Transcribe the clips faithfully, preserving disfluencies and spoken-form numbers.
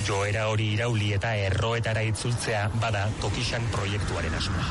joera hori irauli eta erroetara itzultzea bada Tokixan proiektuaren asmoa.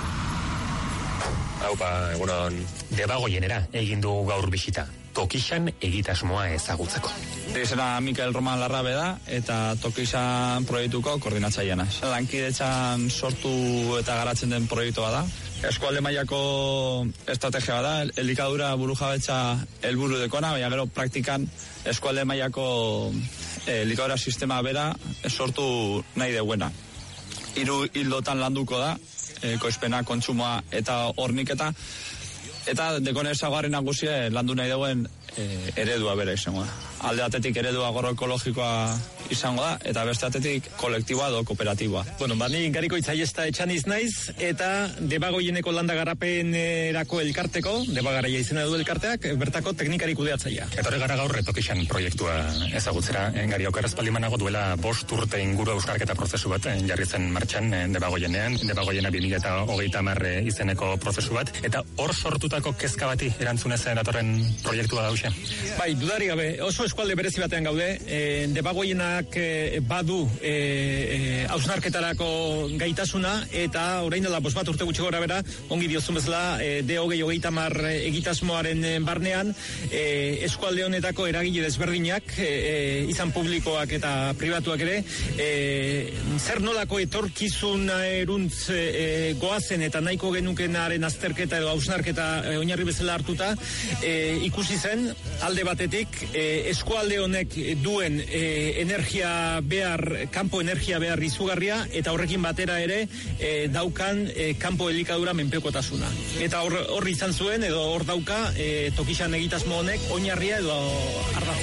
Haupa, egunon. Debagoienera egin dugu gaur bisita. Tokixan egitasmoa ezagutzeko. Izena Mikel Roman Larrabe da eta Tokixan proiektuko koordinatzaileana. Lankidetzan sortu eta garatzen den proiektua da. Eskualde mailako estrategia da, elikadura burujabetza helburu dekona, baina gero praktikan eskualde mailako elikadura sistema bera sortu nahi deuena. Hiru hildotan landuko da, ekoizpena, kontsumoa eta horniketa, eta dekone ezagarri nagusie landu nahi deuen e, eredua bera izango da. Alde batetik eredua agroekologikoa izango da, eta beste batetik kolektiboa edo kooperatiboa. Bueno, bani gariko itzaiesta etxaniz naiz, eta Debagoieneko landa garapenerako elkarteko, Debagaraia izena du elkarteak, bertako teknikari kudeatzaia. Eta hori gara gaur Tokixan proiektua ezagutzera. Gari okerrezpaldimanago duela bost urte inguru euskarketa prozesu bat jarri zen martxan Debagoienean, Debagoiena bi mila eta hogeita hamar izeneko prozesu bat, eta hor sortutako kezka bati erantzunez datorren proiektua dauxe. Bai, dudari gabe, oso eskualde berezi batean gaude, e, Debagoienak e, badu e, hausnarketarako e, gaitasuna, eta orain dela bost bat urte gutxi gora bera, ongi diozun bezala, e, de hogei hogeita hamar egitasmoaren barnean, e, eskualde honetako eragile desberdinak, e, izan publikoak eta pribatuak ere, e, zer nolako etorkizun eruntz e, goazen eta nahiko genukenaren azterketa edo hausnarketa e, oinarri bezala hartuta, e, ikusi zen, alde batetik, e, eskualde honek duen e, energia behar, kanpo energia behar izugarria, eta horrekin batera ere e, daukan e, kanpo elikadura menpekotasuna. Eta hor, hor izan zuen, edo hor dauka e, Tokixan egitasmo honek oinarria edo ardatza.